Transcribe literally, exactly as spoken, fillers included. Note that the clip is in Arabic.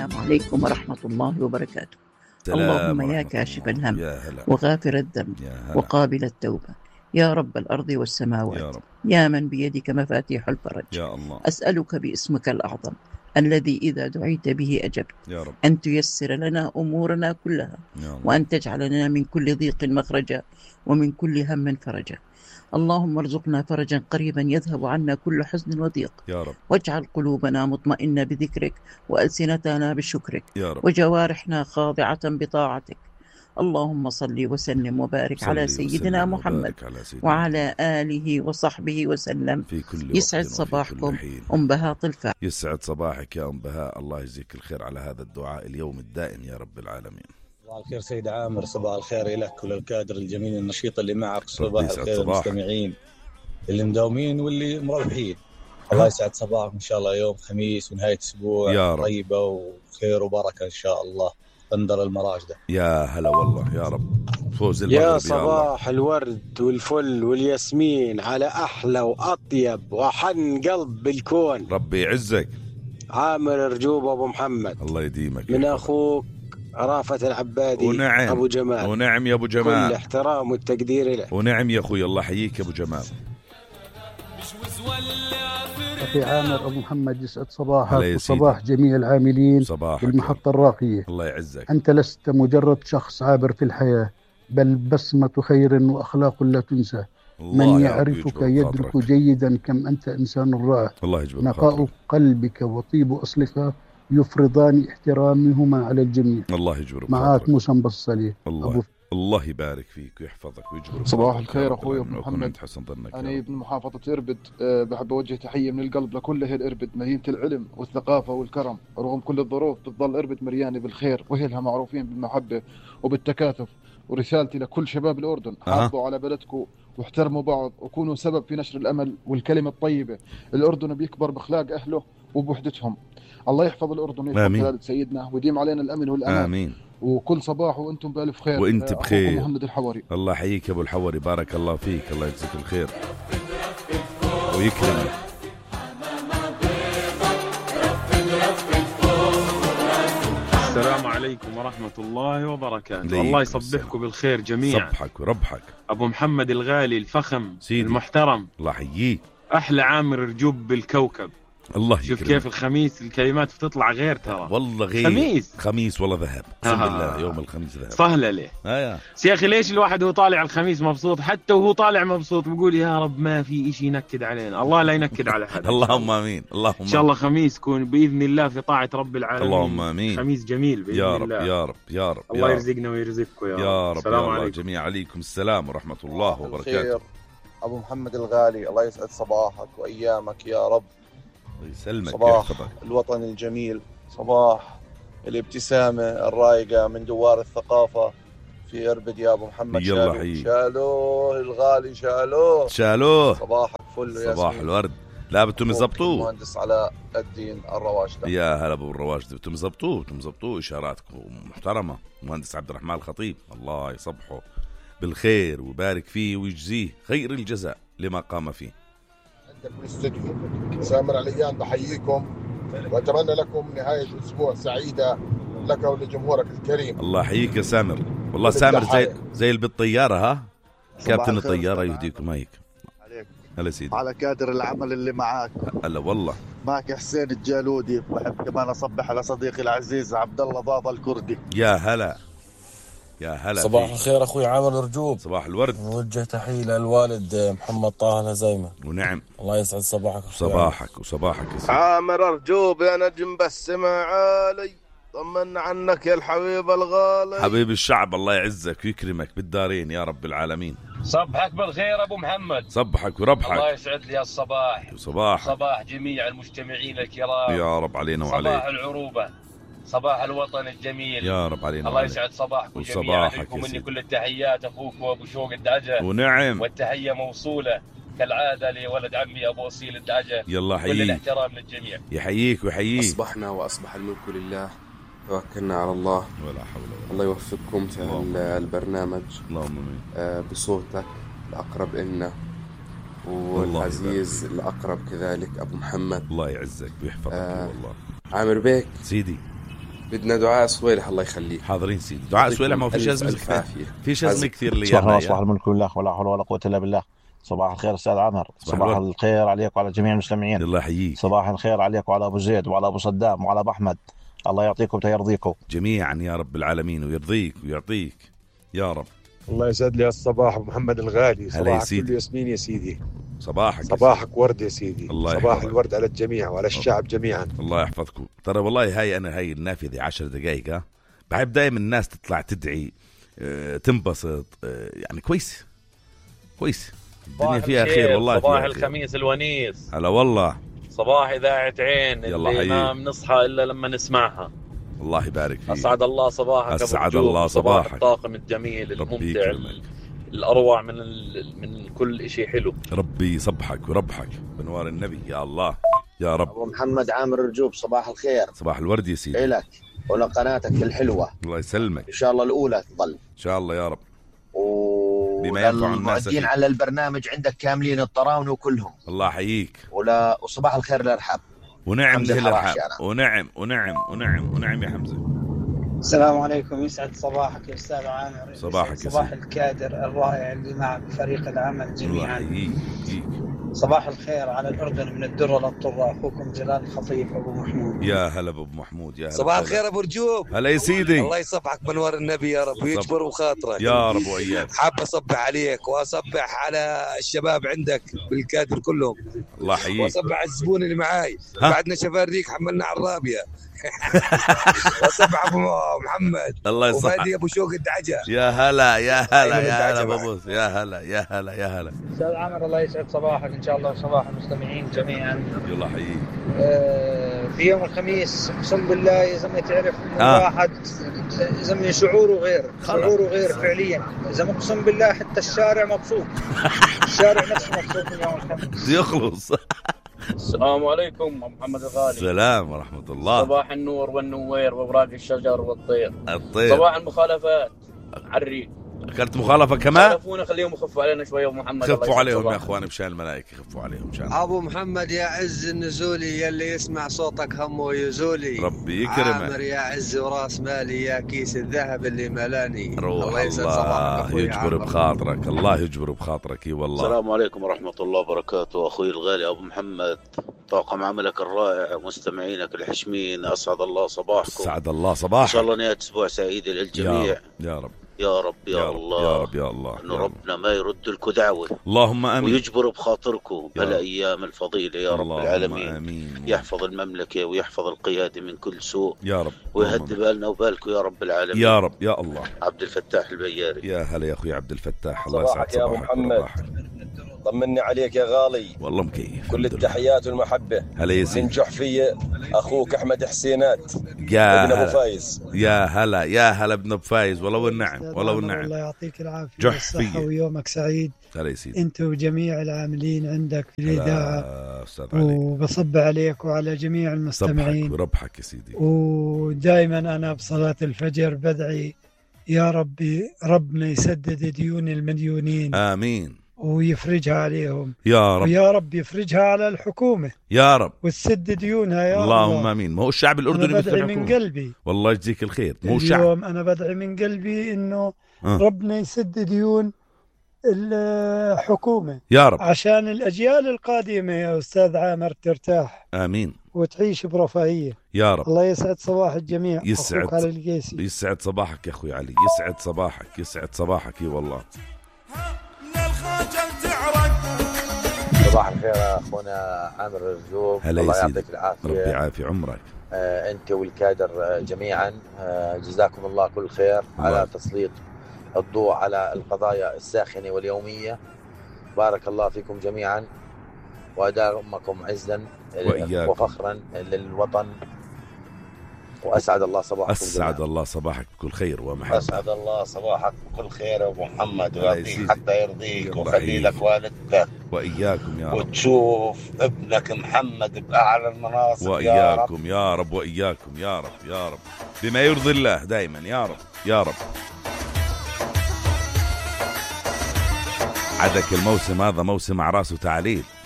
السلام عليكم ورحمة الله وبركاته. اللهم يا كاشف الهم وغافر الذنب وقابل التوبة يا رب الأرض والسماوات يا, رب. يا من بيدك مفاتيح الفرج يا الله. أسألك باسمك الأعظم الذي إذا دعيت به أجبت يا رب. أن تيسر لنا أمورنا كلها وأن تجعل لنا من كل ضيق مخرجا ومن كل هم فرجا. اللهم ارزقنا فرجا قريبا يذهب عنا كل حزن وضيق يا رب. واجعل قلوبنا مطمئنة بذكرك وألسنتنا بشكرك يا رب. وجوارحنا خاضعة بطاعتك. اللهم صل وسلم وبارك على سيدنا محمد على سيدنا وعلى آله وصحبه وسلم في كل يسعد صباحكم أم بهاء طلفة. يسعد صباحك يا أم بهاء، الله يجزيك الخير على هذا الدعاء اليوم الدائم يا رب العالمين. صباح الخير سيد عامر، صباح الخير لك وللكادر الجميل النشيط اللي معك، صباح الخير المستمعين اللي مداومين واللي مروحين. الله يسعد صباحكم إن شاء الله، يوم خميس ونهاية أسبوع طيبة وخير وبركة إن شاء الله. بندر المراجدة يا هلا والله يا رب. فوز المغرب يا صباح الورد والفل والياسمين على أحلى وأطيب وحن قلب بالكون. ربي يعزك. عامر رجوب أبو محمد، الله يديمك من أخوك رافت العبادي ونعم. أبو جمال. ونعم يا أبو جمال، كل احترام والتقدير له. ونعم يا أخوي، الله حييك يا أبو جمال. أخي عامر أبو محمد، يسعد صباحك وصباح جميع العاملين بالمحطة الراقية. الله يعزك. أنت لست مجرد شخص عابر في الحياة، بل بسمة خير وأخلاق لا تنسى. من يعرفك يدرك جيدا كم أنت إنسان رائع. الله يجبر نقاء قلبك وطيب أصلك يفرضان احترامهما على الجميع. الله يجبر. معاك موسى مبصلي. الله الله يبارك فيك ويحفظك ويجبرك. صباح الخير أخوي أبو محمد، حسن ظنك. أنا ابن محافظة إربد، أه بحب أوجه تحية من القلب لكل أهل إربد، مدينة العلم والثقافة والكرم. رغم كل الظروف بتظل إربد مريانة بالخير وأهلها معروفين بالمحبة وبالتكاتف. ورسالتي لكل شباب الأردن، حافظوا أه. على بلدكم واحترموا بعض وكونوا سبب في نشر الأمل والكلمة الطيبة. الأردن بيكبر بأخلاق أهله وبوحدتهم. الله يحفظ الأردن ويحفظ بلاد سيدنا ويديم علينا الأمن والأمان. آمين. وكل صباح وأنتم بألف خير. وأنت بخير. محمد الحوري. الله يحييك يا أبو الحوري، بارك الله فيك، الله يجزيك الخير ويكرمك. السلام عليكم ورحمة الله وبركاته. الله يصبحكم بالخير جميعا. صبحك وربحك أبو محمد الغالي الفخم سيدي المحترم، الله يحييك. أحلى عامر رجوب بالكوكب. الله يكرمك. شوف كيف الخميس الكلمات بتطلع غير، ترى والله غير. خميس خميس والله ذهب، اقسم بالله يوم الخميس ذهب. سهله ليه آه يا اخي؟ ليش الواحد وهو طالع الخميس مبسوط، حتى وهو طالع مبسوط بيقول يا رب ما في إشي ينكد علينا. الله لا ينكد على حد. اللهم امين. اللهم ان شاء الله خميس يكون باذن الله في طاعه رب العالمين. اللهم امين. خميس جميل باذن يا رب الله. يا رب يا رب. الله يرزقنا ويرزقكم يا رب. يا رب السلام عليكم جميعا. عليكم السلام ورحمه الله وبركاته. ابو محمد الغالي، الله يسعد صباحك وايامك يا رب. يسلمك. صباح الوطن الجميل، صباح الابتسامة الرائقة من دوار الثقافة في إربد يا أبو محمد. شالوه شالوه الغالي، شالوه شالوه. صباحك فل يا صباح الورد. لا بتم مزبطوه. المهندس علاء الدين الرواجدة. يا هلا ابو الرواجدة، بتم مزبطوه بتم مزبطوه. إشاراتكم محترمة. مهندس عبد الرحمن الخطيب، الله يصبحه بالخير ويبارك فيه ويجزيه خير الجزاء لما قام فيه. عندك بالاستوديو سامر عليان، بحييكم واتمنى لكم نهايه اسبوع سعيده لك ولجمهورك الكريم. الله يحييك يا سامر. والله سامر زي زي اللي بالطياره. ها كابتن الطياره يهديكم هيك عليك. هلا سيدي. على كادر العمل اللي معاك. هلا والله. معك حسين الجالودي، وبحب كمان اصبح على صديقي العزيز عبد الله ضاضة الكردي. يا هلا يا هلا. صباح فيه. الخير اخوي عامر رجوب. صباح الورد. نوجه تحيه للوالد محمد طه الهزيمه. ونعم. الله يسعد صباحك صباحك وصباحك يا سيدي. عامر رجوب يا نجم بسمة عالي، طمنا عنك يا الحبيب الغالي. حبيب الشعب، الله يعزك ويكرمك بالدارين يا رب العالمين. صبحك بالخير ابو محمد. صبحك وربحك. الله يسعد لي الصباح. وصباح صباح جميع المستمعين الكرام يا رب علينا وعليك. صباح العروبة، صباح الوطن الجميل يا رب علينا. الله يسعد صباحكم جميعا. لكم مني كل التحيات اخوكم ابو شوق الدعجة. ونعم. والتحية موصولة كالعادة لولد عمي ابو اصيل الدعجة. يلا حييك. كل الاحترام للجميع. يحييك ويحييك. اصبحنا واصبح الملك لله، توكلنا على الله. ولا حول ولا قوة. الله يوفقكم في البرنامج. اللهم امين. آه بصوتك الأقرب إلنا والعزيز الأقرب كذلك أبو محمد. الله يعزك ويحفظك. آه والله. عامر بيك سيدي، بدنا دعاء صويلح الله يخليك. حاضرين سيدي. دعاء صويلح ما فيش أزمة فيش أزمة كثير لي. صباح صباح الملك لله ولا حول ولا قوة إلا بالله. صباح الخير أستاذ عمر. صباح, صباح الخير عليك وعلى جميع المستمعين. الله يحييك. صباح الخير عليك وعلى أبو زيد وعلى أبو صدام وعلى أبو أحمد. الله يعطيكم ويرضيكم جميعا يا رب العالمين ويرضيك ويعطيك يا رب. الله يسعد لي الصباح أبو محمد الغالي. صباحك كله ياسمين يا سيدي. صباحك صباحك ورد يا سيدي. الله صباح يحفظك. الورد على الجميع وعلى الشعب جميعا. الله يحفظكم. ترى والله هاي أنا هاي النافذة عشر دقائق ها بحب دائما الناس تطلع تدعي اه تنبسط اه يعني كويس كويس الدنيا فيها خير والله. صباح الخميس الونيس. هلا والله. صباح إذاعة عين اللي ما بنصحى إلا لما نسمعها. الله يبارك فيك. أسعد الله صباحك. أسعد الله صباحك. صباح الطاقم الجميل الممتع الأروع من من كل شيء حلو. ربي يصبحك وربحك بنوار النبي يا الله يا رب. أبو محمد عامر رجوب صباح الخير. صباح الورد يا سيدي. إلك ولقناتك الحلوة. الله يسلمك. إن شاء الله الأولى تظل. إن شاء الله يا رب. بما ينفع الناس. المؤدين على البرنامج عندك كاملين الطراونة وكلهم. الله يحييك. ولا وصباح الخير الأرحاب. ونعم له الأرحاب. ونعم ونعم ونعم ونعم يا حمزة. السلام عليكم. يسعد صباحك يا أستاذ عامر. صباحك صباح الكادر الرائع اللي معك فريق العمل جميعا. الله يحييك. صباح الخير على الأردن من الدرة للطرة. أخوكم جلال الخطيب أبو محمود. يا هلا أبو محمود. يا هلا. صباح الخير أبو رجوب. هلا يا سيدي. الله يصبحك بنور النبي يا رب ويجبر بخاطرك يا رب وإياك. حاب أصبح عليك وأصبح على الشباب عندك بالكادر كلهم. الله يحييك. وأصبح على الزبون اللي معاي بعدنا شفاريك حملنا على الرابية. وصبح ابو محمد. الله يصحك. وفادي ابو شوق الدعجه. يا هلا يا هلا يا هلا بابوس. يا هلا يا هلا يا هلا. استاذ عامر الله يسعد صباحك ان شاء الله وصباح المستمعين جميعا. يلا حييك. آه في يوم الخميس اقسم بالله يا زلمه تعرف الواحد يا زلمه شعوره غير شعوره غير فعليا. يا زلمه اقسم بالله حتى الشارع مبسوط. الشارع نفسه مبسوط من يوم الخميس. يخلص. السلام عليكم محمد الغالي. السلام ورحمة الله. صباح النور والنوير وأوراق الشجر والطير. الطير. صباح المخالفات عريق. أكلت مخالفة كمان؟ خالفونا خليهم يخفوا علينا شوية أبو محمد. خفوا عليهم يا أخوان بشان الملائكة خفوا عليهم بشان. أبو محمد يا عز النزولي يلي يسمع صوتك همه يزولي. ربي يكرمك. عامر يا عز وراس مالي يا كيس الذهب اللي ملاني. روح الله, الله يجبر بخاطرك. الله يجبر بخاطرك اي والله. السلام عليكم ورحمة الله وبركاته. أخوي الغالي أبو محمد طاقم عملك الرائع مستمعينك الحشمين أسعد الله صباحكم. أسعد الله صباحك. إن شاء الله نهاية أسبوع سعيدة للجميع يا رب. يا رب يا, يا الله يا رب يا الله إنه ربنا ما يرد لكم دعوة. اللهم آمين. ويجبر بخاطركم بالأيام الفضيلة يا رب العالمين. آمين. يحفظ المملكة ويحفظ القيادة من كل سوء يا رب. ويهدي بالنا وبالكم يا رب العالمين يا رب يا الله. عبد الفتاح البياري. يا هلا يا أخوي عبد الفتاح. الله يسعد صباحك يا أبو محمد. طمني عليك يا غالي. والله مكيف. كل التحيات والمحبة. هلا يا سيدي. من جحفية أخوك أحمد حسينات. يا ابن أبو فايز. يا هلا يا هلا ابن أبو فايز. والله والنعم والله والنعم. الله يعطيك العافية والصحة ويومك سعيد. هلا يا سيدي. أنت وجميع العاملين عندك في الإذاعة. وبصب عليك وعلى جميع المستمعين. صبحك وربحك يا سيدي. ودائما أنا بصلاة الفجر بدعي يا ربي ربنا يسدد ديون المديونين. آمين. ويفرجها عليهم يا رب. ويا رب يفرجها على الحكومة يا رب وتسد ديونها يا اللهم الله. امين. ما هو الشعب الاردني أنا بدعي من قلبي والله يجزيك الخير. مو الشعب. اليوم انا بدعي من قلبي انه أه. ربنا يسد ديون الحكومة يا رب عشان الاجيال القادمة يا استاذ عامر ترتاح. امين. وتعيش برفاهية يا رب. الله يسعد صباح الجميع. يسعد علي القيسي. يسعد صباحك يا اخوي علي. يسعد صباحك يسعد صباحك اي والله. صباح الخير اخونا عامر الرجوب. الله يعطيك العافيه. ربي يعافي عمرك. آه انت والكادر آه جميعا آه جزاكم الله كل خير الله. على تسليط الضوء على القضايا الساخنه واليوميه. بارك الله فيكم جميعا وادامكم عزا وفخرا للوطن. واسعد الله صباحكم. اسعد جميعا. الله صباحك بكل خير ومحبه. اسعد الله صباحك بكل خير يا ابو محمد ويعطيك حتى يرضيك ويخلي لك والدتك واياكم يا رب. وتشوف ابنك محمد باعلى المناصب واياكم يا رب. يا رب واياكم يا رب يا رب بما يرضي الله دائما يا رب يا رب. عدك الموسم هذا موسم عراس وتعليل.